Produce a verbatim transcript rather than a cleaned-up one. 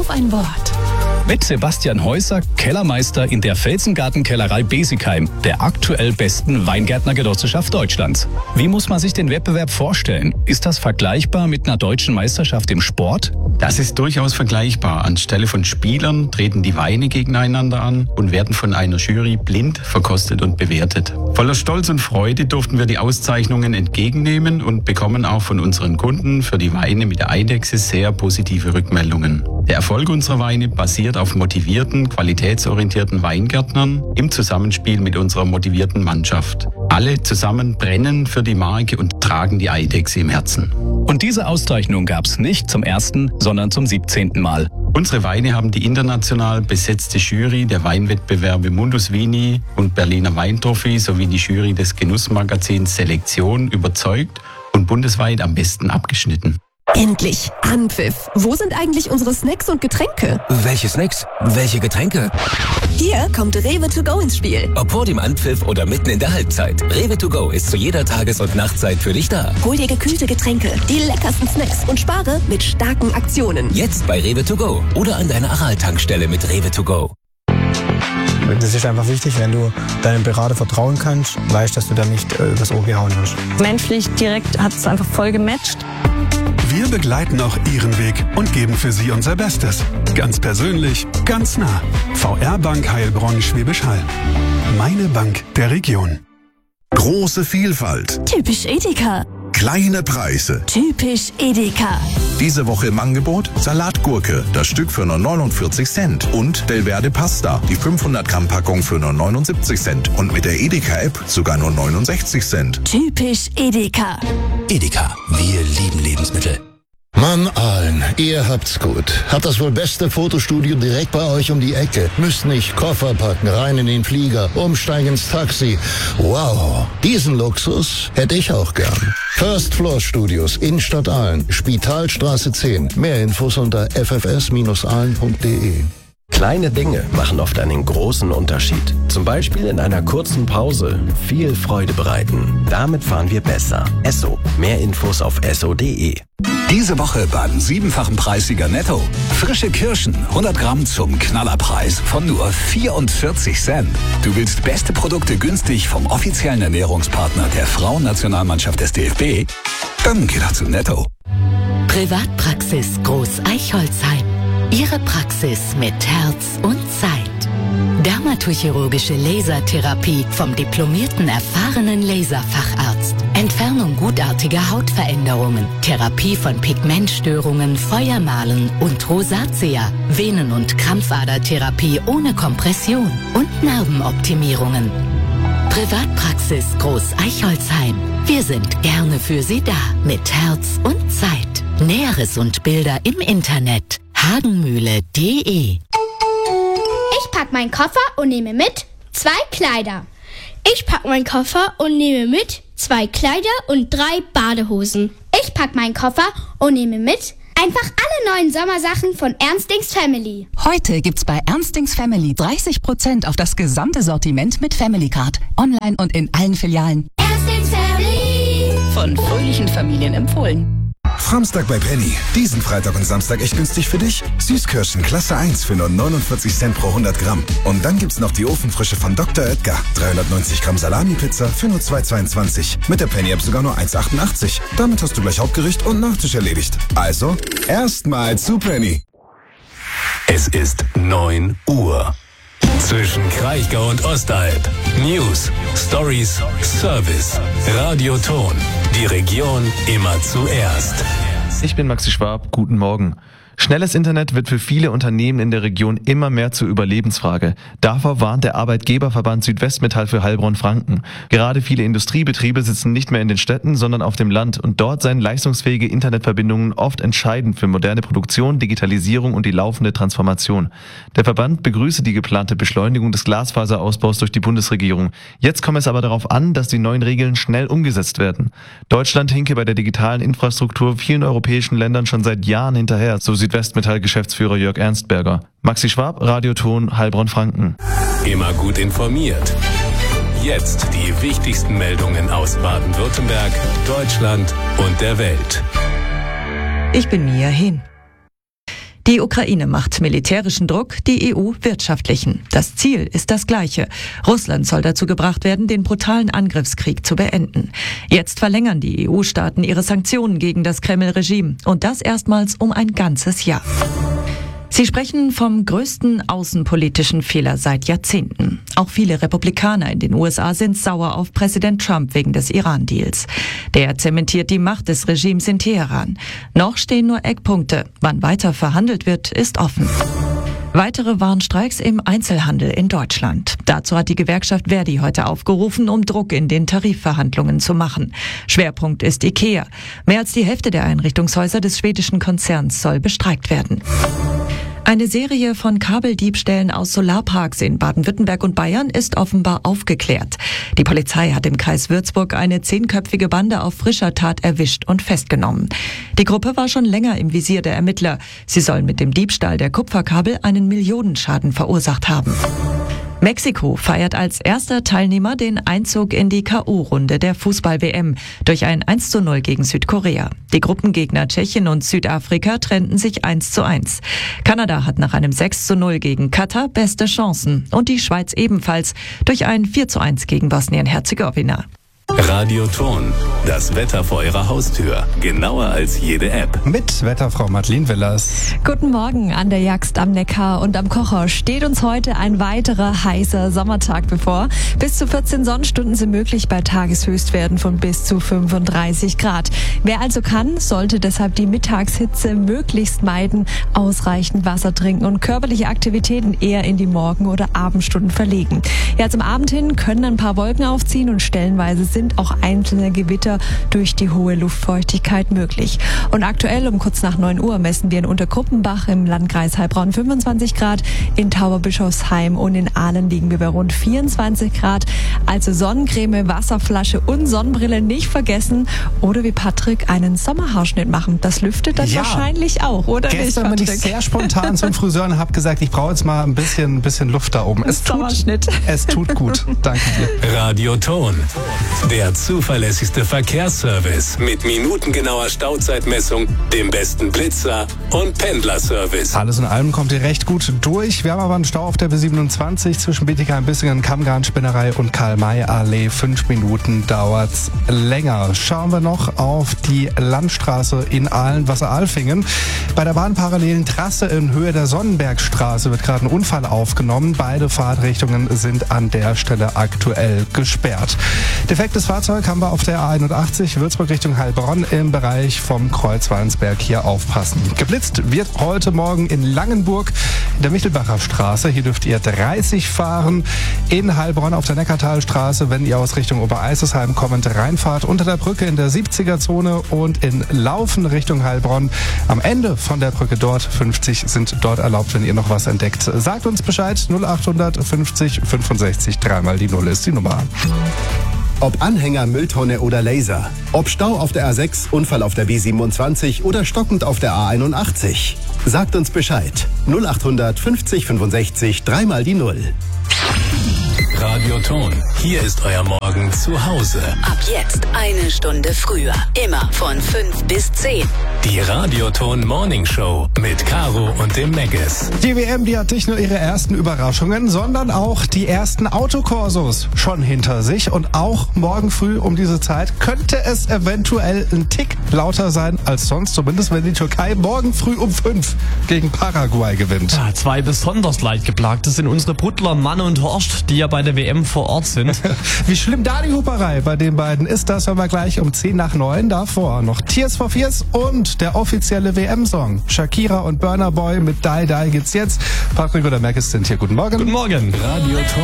auf ein Wort. Mit Sebastian Häuser, Kellermeister in der Felsengartenkellerei Besigheim, der aktuell besten Weingärtnergenossenschaft Deutschlands. Wie muss man sich den Wettbewerb vorstellen? Ist das vergleichbar mit einer deutschen Meisterschaft im Sport? Das ist durchaus vergleichbar. Anstelle von Spielern treten die Weine gegeneinander an und werden von einer Jury blind verkostet und bewertet. Voller Stolz und Freude durften wir die Auszeichnungen entgegennehmen und bekommen auch von unseren Kunden für die Weine mit der Eidechse sehr positive Rückmeldungen. Der Erfolg unserer Weine basiert auf motivierten, qualitätsorientierten Weingärtnern im Zusammenspiel mit unserer motivierten Mannschaft. Alle zusammen brennen für die Marke und tragen die Eidechse im Herzen. Und diese Auszeichnung gab es nicht zum ersten, sondern zum siebzehnten Mal. Unsere Weine haben die international besetzte Jury der Weinwettbewerbe Mundus Vini und Berliner Weintrophy sowie die Jury des Genussmagazins Selektion überzeugt und bundesweit am besten abgeschnitten. Endlich! Anpfiff! Wo sind eigentlich unsere Snacks und Getränke? Welche Snacks? Welche Getränke? Hier kommt Rewe to go ins Spiel. Ob vor dem Anpfiff oder mitten in der Halbzeit. Rewe to go ist zu jeder Tages- und Nachtzeit für dich da. Hol dir gekühlte Getränke, die leckersten Snacks und spare mit starken Aktionen. Jetzt bei Rewe to go oder an deiner Aral-Tankstelle mit Rewe to go. Das ist einfach wichtig, wenn du deinem Berater vertrauen kannst, weißt, dass du da nicht äh, übers Ohr gehauen wirst. Menschlich direkt hat es einfach voll gematcht. Wir begleiten auch Ihren Weg und geben für Sie unser Bestes. Ganz persönlich, ganz nah. V R Bank Heilbronn Schwäbisch Hall. Meine Bank der Region. Große Vielfalt. Typisch Edeka. Kleine Preise. Typisch Edeka. Diese Woche im Angebot Salatgurke, das Stück für nur neunundvierzig Cent. Und Belverde Pasta, die fünfhundert Gramm Packung für nur neunundsiebzig Cent. Und mit der Edeka-App sogar nur neunundsechzig Cent. Typisch Edeka. Edeka, wir lieben Lebensmittel. Mann, Aalen, ihr habt's gut. Habt das wohl beste Fotostudio direkt bei euch um die Ecke. Müsst nicht Koffer packen, rein in den Flieger, umsteigen ins Taxi. Wow, diesen Luxus hätte ich auch gern. First Floor Studios, Innenstadt Aalen, Spitalstraße zehn. Mehr Infos unter f f s Bindestrich aalen punkt d e. Kleine Dinge machen oft einen großen Unterschied. Zum Beispiel in einer kurzen Pause viel Freude bereiten. Damit fahren wir besser. Esso. Mehr Infos auf esso punkt d e. Diese Woche beim siebenfachen Preissieger Netto. Frische Kirschen, hundert Gramm zum Knallerpreis von nur vierundvierzig Cent. Du willst beste Produkte günstig vom offiziellen Ernährungspartner der Frauennationalmannschaft des D F B? Dann geh doch zu Netto. Privatpraxis Groß Eichholzheim. Ihre Praxis mit Herz und Zeit. Dermatochirurgische Lasertherapie vom diplomierten, erfahrenen Laserfacharzt. Entfernung gutartiger Hautveränderungen. Therapie von Pigmentstörungen, Feuermalen und Rosatia. Venen- und Krampfadertherapie ohne Kompression. Und Narbenoptimierungen. Privatpraxis Groß Eichholzheim. Wir sind gerne für Sie da. Mit Herz und Zeit. Näheres und Bilder im Internet. hagenmühle punkt d e. Ich pack meinen Koffer und nehme mit zwei Kleider. Ich pack meinen Koffer und nehme mit zwei Kleider und drei Badehosen. Ich pack meinen Koffer und nehme mit einfach alle neuen Sommersachen von Ernstings Family. Heute gibt's bei Ernstings Family dreißig Prozent auf das gesamte Sortiment mit Family Card. Online und in allen Filialen. Ernstings Family. Von fröhlichen Familien empfohlen. Samstag bei Penny. Diesen Freitag und Samstag echt günstig für dich. Süßkirschen Klasse eins für nur neunundvierzig Cent pro hundert Gramm. Und dann gibt's noch die Ofenfrische von Doktor Oetker. dreihundertneunzig Gramm Salami-Pizza für nur zwei Euro zweiundzwanzig. Mit der Penny-App sogar nur eins Euro achtundachtzig. Damit hast du gleich Hauptgericht und Nachtisch erledigt. Also, erstmal zu Penny. Es ist neun Uhr. Zwischen Kraichgau und Ostalb. News, Stories, Service, Radioton. Die Region immer zuerst. Ich bin Maxi Schwab, guten Morgen. Schnelles Internet wird für viele Unternehmen in der Region immer mehr zur Überlebensfrage. Davor warnt der Arbeitgeberverband Südwestmetall für Heilbronn-Franken. Gerade viele Industriebetriebe sitzen nicht mehr in den Städten, sondern auf dem Land und dort seien leistungsfähige Internetverbindungen oft entscheidend für moderne Produktion, Digitalisierung und die laufende Transformation. Der Verband begrüße die geplante Beschleunigung des Glasfaserausbaus durch die Bundesregierung. Jetzt komme es aber darauf an, dass die neuen Regeln schnell umgesetzt werden. Deutschland hinke bei der digitalen Infrastruktur vielen europäischen Ländern schon seit Jahren hinterher, so Südwestmetall-Geschäftsführer Jörg Ernstberger. Maxi Schwab, Radioton, Heilbronn-Franken. Immer gut informiert. Jetzt die wichtigsten Meldungen aus Baden-Württemberg, Deutschland und der Welt. Ich bin Mia Hin. Die Ukraine macht militärischen Druck, die E U wirtschaftlichen. Das Ziel ist das gleiche. Russland soll dazu gebracht werden, den brutalen Angriffskrieg zu beenden. Jetzt verlängern die E U-Staaten ihre Sanktionen gegen das Kreml-Regime. Und das erstmals um ein ganzes Jahr. Sie sprechen vom größten außenpolitischen Fehler seit Jahrzehnten. Auch viele Republikaner in den U S A sind sauer auf Präsident Trump wegen des Iran-Deals. Der zementiert die Macht des Regimes in Teheran. Noch stehen nur Eckpunkte. Wann weiter verhandelt wird, ist offen. Weitere Warnstreiks im Einzelhandel in Deutschland. Dazu hat die Gewerkschaft Verdi heute aufgerufen, um Druck in den Tarifverhandlungen zu machen. Schwerpunkt ist IKEA. Mehr als die Hälfte der Einrichtungshäuser des schwedischen Konzerns soll bestreikt werden. Eine Serie von Kabeldiebstählen aus Solarparks in Baden-Württemberg und Bayern ist offenbar aufgeklärt. Die Polizei hat im Kreis Würzburg eine zehnköpfige Bande auf frischer Tat erwischt und festgenommen. Die Gruppe war schon länger im Visier der Ermittler. Sie soll mit dem Diebstahl der Kupferkabel einen Millionenschaden verursacht haben. Mexiko feiert als erster Teilnehmer den Einzug in die K O-Runde der Fußball-W M durch ein eins zu null gegen Südkorea. Die Gruppengegner Tschechien und Südafrika trennten sich eins zu eins. Kanada hat nach einem sechs zu null gegen Katar beste Chancen und die Schweiz ebenfalls durch ein vier zu eins gegen Bosnien-Herzegowina. Radioton, das Wetter vor Ihrer Haustür. Genauer als jede App. Mit Wetterfrau Madeleine Willers. Guten Morgen an der Jagst am Neckar und am Kocher steht uns heute ein weiterer heißer Sommertag bevor. Bis zu vierzehn Sonnenstunden sind möglich bei Tageshöchstwerten von bis zu fünfunddreißig Grad. Wer also kann, sollte deshalb die Mittagshitze möglichst meiden, ausreichend Wasser trinken und körperliche Aktivitäten eher in die Morgen- oder Abendstunden verlegen. Ja, zum Abend hin können ein paar Wolken aufziehen und stellenweise sind auch einzelne Gewitter durch die hohe Luftfeuchtigkeit möglich. Und aktuell um kurz nach neun Uhr messen wir in Untergruppenbach im Landkreis Heilbronn fünfundzwanzig Grad, in Tauberbischofsheim und in Aalen liegen wir bei rund vierundzwanzig Grad. Also Sonnencreme, Wasserflasche und Sonnenbrille nicht vergessen oder wie Patrick einen Sommerhaarschnitt machen. Das lüftet dann ja, wahrscheinlich auch, oder nicht, Gestern bin ich sehr spontan zum Friseur und habe gesagt, ich brauche jetzt mal ein bisschen, ein bisschen Luft da oben. Es tut, es tut gut. Danke dir. Radioton. Der zuverlässigste Verkehrsservice mit minutengenauer Stauzeitmessung, dem besten Blitzer und Pendlerservice. Alles in allem kommt ihr recht gut durch. Wir haben aber einen Stau auf der B siebenundzwanzig zwischen Bietigheim-Bissingen, Kammgarn-Spinnerei und Karl-May-Allee. Fünf Minuten dauert's länger. Schauen wir noch auf die Landstraße in Aalen, Wasser-Alfingen. Bei der bahnparallelen Trasse in Höhe der Sonnenbergstraße wird gerade ein Unfall aufgenommen. Beide Fahrtrichtungen sind an der Stelle aktuell gesperrt. Defektes Fahrzeug haben wir auf der A einundachtzig, Würzburg Richtung Heilbronn im Bereich vom Kreuzwalnsberg. Hier aufpassen. Geblitzt wird heute Morgen in Langenburg in der Michelbacher Straße. Hier dürft ihr dreißig fahren. In Heilbronn auf der Neckartalstraße, wenn ihr aus Richtung Obereisesheim kommend reinfahrt. Unter der Brücke in der siebziger-Zone und in Laufen Richtung Heilbronn. Am Ende von der Brücke dort fünfzig sind dort erlaubt, wenn ihr noch was entdeckt. Sagt uns Bescheid. null achthundert fünfzig fünfundsechzig. Dreimal die Null ist die Nummer. Ob Anhänger, Mülltonne oder Laser. Ob Stau auf der A sechs, Unfall auf der B siebenundzwanzig oder stockend auf der A einundachtzig. Sagt uns Bescheid. null achthundert fünfzig fünfundsechzig. Dreimal die Null. Radioton. Hier ist euer Morgen zu Hause. Ab jetzt eine Stunde früher. Immer von fünf bis zehn. Die Radioton Morning Show mit Caro und dem Megas. Die W M, die hat nicht nur ihre ersten Überraschungen, sondern auch die ersten Autokorsos schon hinter sich. Und auch morgen früh um diese Zeit könnte es eventuell ein Tick lauter sein als sonst. Zumindest wenn die Türkei morgen früh um fünf gegen Paraguay gewinnt. Ja, zwei besonders leidgeplagte sind unsere Bruttler Mann und Horst, die ja bei der W M vor Ort sind. Wie schlimm da die Huperei bei den beiden ist, das hören wir gleich um zehn nach neun. Davor noch Tears for Fears und der offizielle W M-Song. Shakira und Burna Boy mit Die Die geht's jetzt. Patrick oder Mac sind hier. Guten Morgen. Guten Morgen. Radioton.